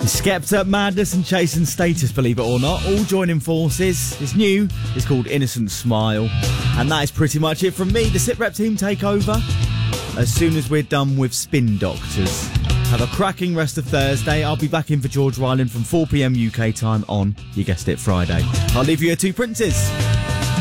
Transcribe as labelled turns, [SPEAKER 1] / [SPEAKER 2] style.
[SPEAKER 1] Skepta, Madness and Chasing Status, believe it or not, all joining forces. It's new, it's called Innocent Smile. And that is pretty much it from me. The SitRep team take over as soon as we're done with Spin Doctors. Have a cracking rest of Thursday. I'll be back in for George Ryland from 4 p.m. UK time on, you guessed it, Friday. I'll leave you here 2 princes.